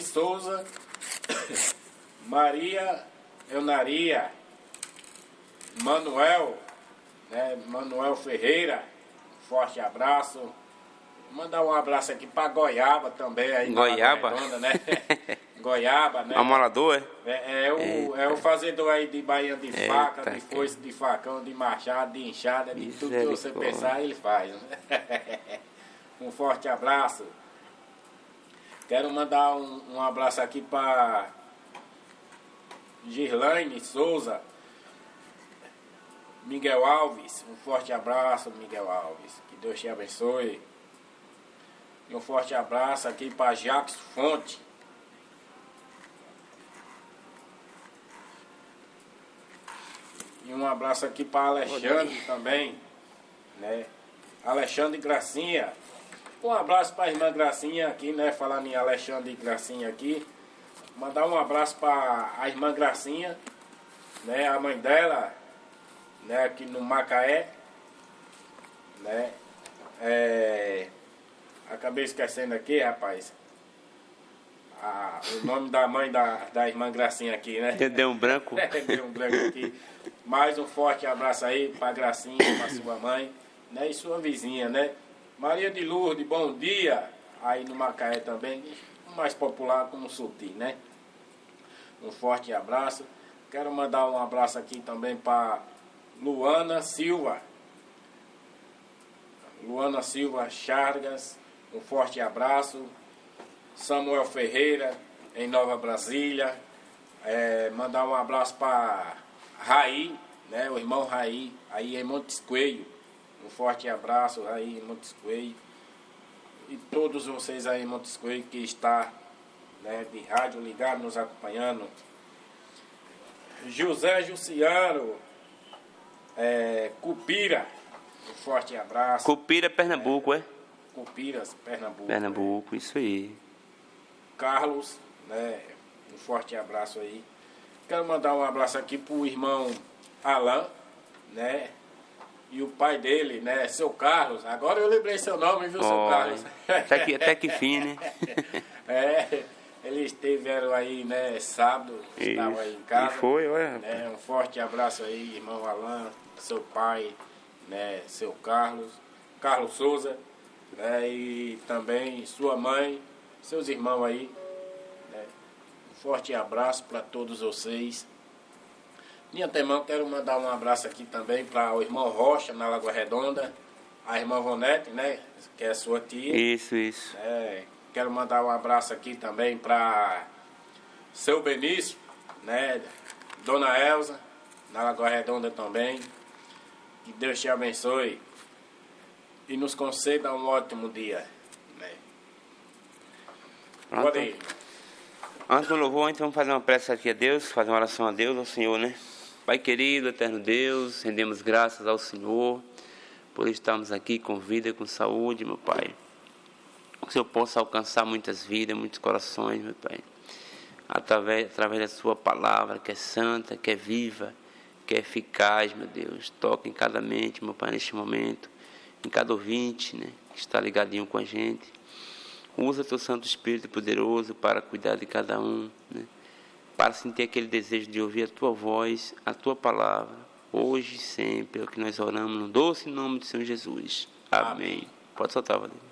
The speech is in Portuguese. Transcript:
Souza, Maria Eunaria, Manuel, né? Manuel Ferreira, forte abraço. Mandar um abraço aqui para Goiaba também. Aí Goiaba? Redonda, né? Goiaba, né? Amolador, É o fazedor aí de bainha de faca, Eita, de foice, de facão, de machado, de enxada, de tudo que você pensar, ele faz. Um forte abraço. Quero mandar um abraço aqui para Girlaine Souza, Miguel Alves. Um forte abraço, Miguel Alves. Que Deus te abençoe. E um forte abraço aqui para Jacques Fonte. E um abraço aqui para Alexandre também, né? Alexandre Gracinha. Um abraço para a irmã Gracinha aqui, né? Falando em Alexandre Gracinha aqui. Mandar um abraço para a irmã Gracinha, né? A mãe dela, né? Aqui no Macaé, né? Acabei esquecendo aqui, rapaz. O nome da mãe da irmã Gracinha aqui, né? Deu um branco. Deu um branco aqui. Mais um forte abraço aí para Gracinha, para sua mãe, né? E sua vizinha, né? Maria de Lourdes, bom dia. Aí no Macaé também, mais popular como Suti, né? Um forte abraço. Quero mandar um abraço aqui também para Luana Silva. Luana Silva Chargas, um forte abraço. Samuel Ferreira, em Nova Brasília. Mandar um abraço para Raí, né? O irmão Raí, aí em Montes Coelho. Um forte abraço, Raí em Montes Coelho. E todos vocês aí em Montes Coelho que está, né, de rádio ligado, nos acompanhando. José Jussiano, Cupira, um forte abraço. Cupira, Pernambuco, Cupiras, Pernambuco. Pernambuco, isso aí. Carlos, né? Um forte abraço aí. Quero mandar um abraço aqui pro irmão Alain, né? E o pai dele, né? Seu Carlos. Agora eu lembrei seu nome, viu, seu Carlos? Até que fim, né? Eles estiveram aí, né? Sábado, estavam aí em casa. E foi, olha. Né, um forte abraço aí, irmão Alain, seu pai, né? Seu Carlos Souza, né? E também sua mãe, seus irmãos aí, né? Um forte abraço para todos vocês. De antemão, quero mandar um abraço aqui também para o irmão Rocha, na Lagoa Redonda, a irmã Vonete, né? Que é sua tia. Isso. Quero mandar um abraço aqui também para seu Benício, né? Dona Elza, na Lagoa Redonda também. Que Deus te abençoe e nos conceda um ótimo dia. Pode ir. Antes do louvor, então, vamos fazer uma prece aqui a Deus, fazer uma oração a Deus, ao Senhor, né? Pai querido, eterno Deus, rendemos graças ao Senhor por estarmos aqui com vida, com saúde, meu Pai. Que o Senhor possa alcançar muitas vidas, muitos corações, meu Pai. Através da sua palavra, que é santa, que é viva, que é eficaz, meu Deus. Toca em cada mente, meu Pai, neste momento, em cada ouvinte, né? Que está ligadinho com a gente. Usa teu Santo Espírito poderoso para cuidar de cada um, né? Para sentir aquele desejo de ouvir a tua voz, a tua palavra, hoje e sempre, é o que nós oramos no doce nome de Senhor Jesus. Amém. Pode soltar, Valdir.